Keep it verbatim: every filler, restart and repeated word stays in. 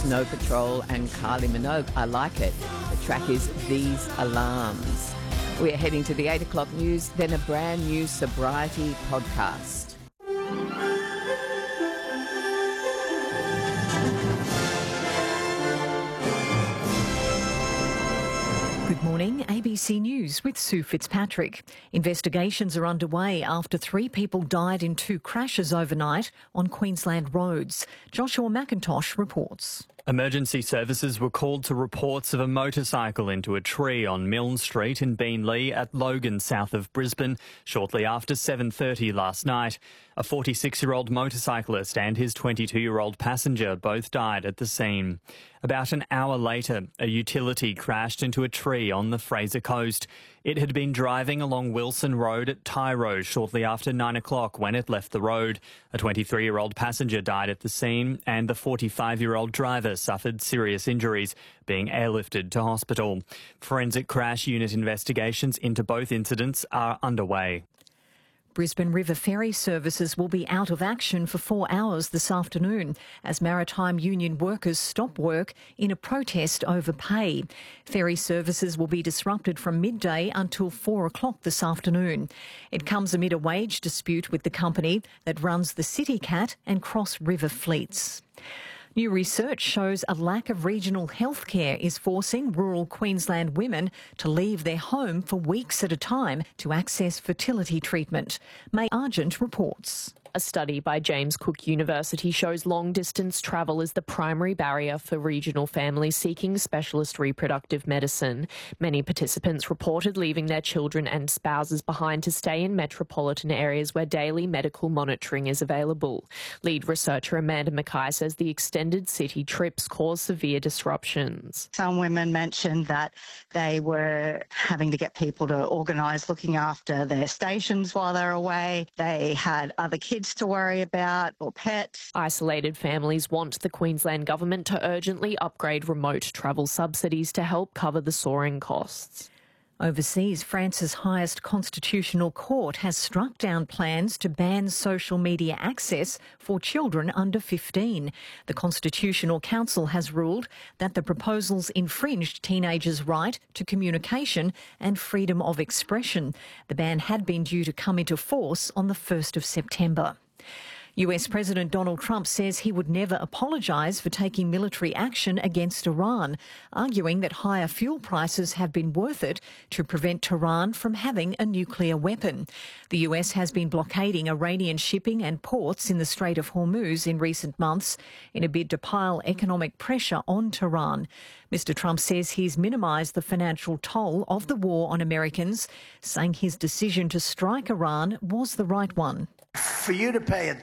Snow Patrol and Kylie Minogue. I like it. The track is These Alarms. We're heading to the eight o'clock news, then a brand new sobriety podcast. Good morning, A B C News with Sue Fitzpatrick. Investigations are underway after three people died in two crashes overnight on Queensland roads. Joshua McIntosh reports. Emergency services were called to reports of a motorcycle into a tree on Milne Street in Beenleigh at Logan, south of Brisbane, shortly after seven thirty last night. A forty-six-year-old motorcyclist and his twenty-two-year-old passenger both died at the scene. About an hour later, a utility crashed into a tree on the Fraser Coast. It had been driving along Wilson Road at Tyro shortly after nine o'clock when it left the road. A twenty-three-year-old passenger died at the scene and the forty-five-year-old driver suffered serious injuries, being airlifted to hospital. Forensic crash unit investigations into both incidents are underway. Brisbane River ferry services will be out of action for four hours this afternoon as maritime union workers stop work in a protest over pay. Ferry services will be disrupted from midday until four o'clock this afternoon. It comes amid a wage dispute with the company that runs the CityCat and Cross River fleets. New research shows a lack of regional health care is forcing rural Queensland women to leave their home for weeks at a time to access fertility treatment. May Argent reports. A study by James Cook University shows long-distance travel is the primary barrier for regional families seeking specialist reproductive medicine. Many participants reported leaving their children and spouses behind to stay in metropolitan areas where daily medical monitoring is available. Lead researcher Amanda Mackay says the extended city trips cause severe disruptions. Some women mentioned that they were having to get people to organise looking after their stations while they're away. They had other kids to worry about or pets. Isolated families want the Queensland government to urgently upgrade remote travel subsidies to help cover the soaring costs. Overseas, France's highest constitutional court has struck down plans to ban social media access for children under fifteen. The Constitutional Council has ruled that the proposals infringed teenagers' right to communication and freedom of expression. The ban had been due to come into force on the first of September. U S President Donald Trump says he would never apologise for taking military action against Iran, arguing that higher fuel prices have been worth it to prevent Tehran from having a nuclear weapon. The U S has been blockading Iranian shipping and ports in the Strait of Hormuz in recent months in a bid to pile economic pressure on Tehran. Mister Trump says he's minimised the financial toll of the war on Americans, saying his decision to strike Iran was the right one. For you to pay a